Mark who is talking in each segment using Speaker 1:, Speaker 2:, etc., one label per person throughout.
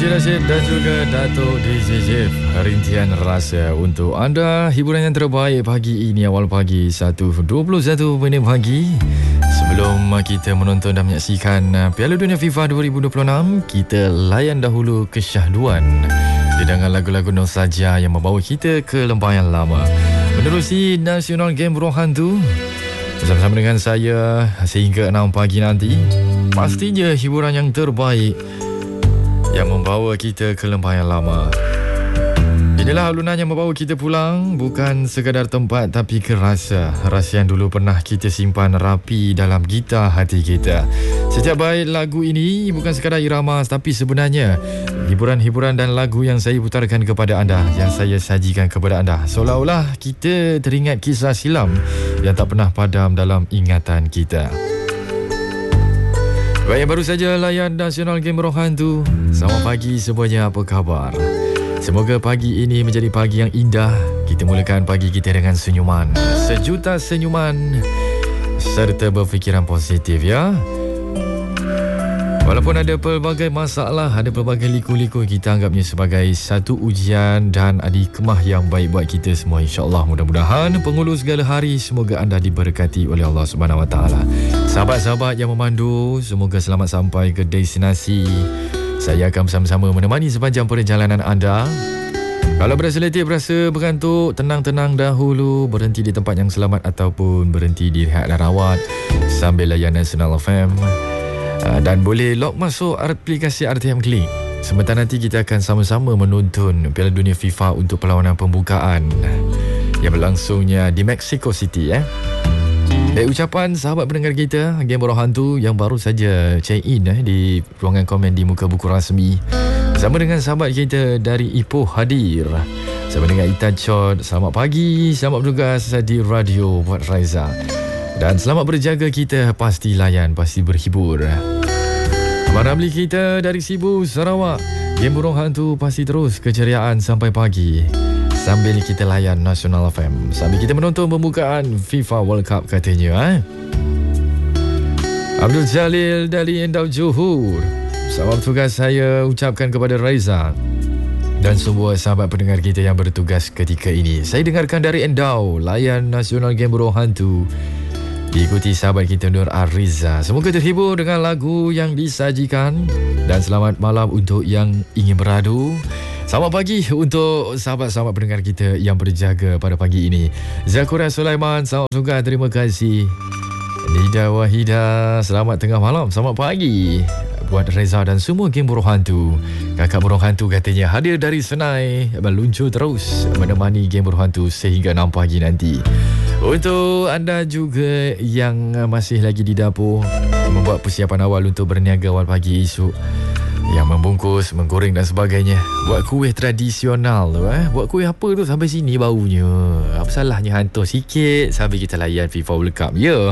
Speaker 1: Encik Rashid dan juga Datuk DJ Jeff. Rintian rasa untuk anda, hiburan yang terbaik pagi ini, awal pagi 1:21 pagi. Sebelum kita menonton dan menyaksikan Piala Dunia FIFA 2026, kita layan dahulu kesyahduan dengan lagu-lagu nostalgia yang membawa kita ke lembah yang lama. Menerusi National Game Burung Hantu bersama-sama dengan saya sehingga 6 pagi nanti. Pastinya hiburan yang terbaik yang membawa kita ke lembah yang lama. Inilah alunan yang membawa kita pulang, bukan sekadar tempat tapi ke rasa yang dulu pernah kita simpan rapi dalam gitar hati kita. Setiap bait lagu ini bukan sekadar irama, tapi sebenarnya hiburan-hiburan dan lagu yang saya putarkan kepada anda, yang saya sajikan kepada anda, seolah-olah kita teringat kisah silam yang tak pernah padam dalam ingatan kita. Baik, yang baru saja layan National Game Burung Hantu. Selamat pagi semuanya, apa khabar? Semoga pagi ini menjadi pagi yang indah. Kita mulakan pagi kita dengan senyuman, sejuta senyuman serta berfikiran positif, ya. Walaupun ada pelbagai masalah, ada pelbagai liku-liku, kita anggapnya sebagai satu ujian dan hikmah yang baik buat kita semua, insya-Allah. Mudah-mudahan penghulu segala hari, semoga anda diberkati oleh Allah Subhanahu Wa Taala. Sahabat-sahabat yang memandu, semoga selamat sampai ke destinasi. Saya akan bersama-sama menemani sepanjang perjalanan anda. Kalau berasa letih, berasa bergantuk, tenang-tenang dahulu, berhenti di tempat yang selamat ataupun berhenti di rehat dan rawat sambil layan National FM. Dan boleh log masuk aplikasi RTM Klik. Sebentar nanti kita akan sama-sama menonton Piala Dunia FIFA untuk perlawanan pembukaan yang berlangsungnya di Mexico City, Dari ucapan sahabat pendengar kita Game Burung Hantu yang baru saja check in di ruangan komen di muka buku rasmi, bersama dengan sahabat kita dari Ipoh hadir, bersama dengan Ita Chod. Selamat pagi, selamat bertugas di radio buat Raiza. Dan selamat berjaga, kita pasti layan, pasti berhibur. Abang Ramli kita dari Sibu, Sarawak, Game Burung Hantu pasti terus keceriaan sampai pagi sambil kita layan National FM, sambil kita menonton pembukaan FIFA World Cup katanya. Abdul Jalil dari Endau Johor, selamat bertugas saya ucapkan kepada Raiza dan semua sahabat pendengar kita yang bertugas ketika ini. Saya dengarkan dari Endau, layan National Game Burung Hantu, diikuti sahabat kita Nur Ariza. Semoga terhibur dengan lagu yang disajikan. Dan selamat malam untuk yang ingin beradu. Selamat pagi untuk sahabat-sahabat pendengar kita yang berjaga pada pagi ini. Zakura Sulaiman, selamat juga, terima kasih. Nida Wahida, selamat tengah malam, selamat pagi buat Reza dan semua Game Burung Hantu. Kakak Burung Hantu katanya hadir dari Senai, meluncur terus menemani Game Burung Hantu sehingga 6 pagi nanti. Untuk anda juga yang masih lagi di dapur, membuat persiapan awal untuk berniaga awal pagi esok, yang membungkus, menggoreng dan sebagainya, buat kuih tradisional tu, buat kuih apa tu sampai sini baunya. Apa salahnya hantar sikit sambil kita layan FIFA World Cup, ya.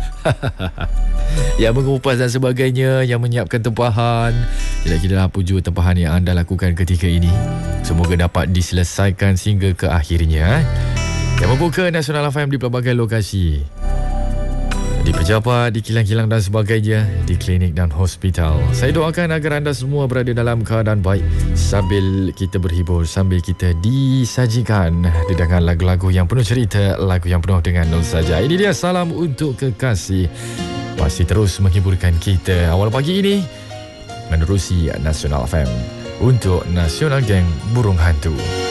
Speaker 1: Yang mengupas dan sebagainya, yang menyiapkan tempahan, kira-kira apa jua tempahan yang anda lakukan ketika ini, semoga dapat diselesaikan sehingga ke akhirnya. Yang membuka National FM di pelbagai lokasi, di pejabat, di kilang-kilang dan sebagainya, di klinik dan hospital. Saya doakan agar anda semua berada dalam keadaan baik sambil kita berhibur, sambil kita disajikan dengan lagu-lagu yang penuh cerita, lagu yang penuh dengan nostalgia. Ini dia salam untuk kekasih, pasti terus menghiburkan kita awal pagi ini menerusi National FM untuk National Gang Burung Hantu.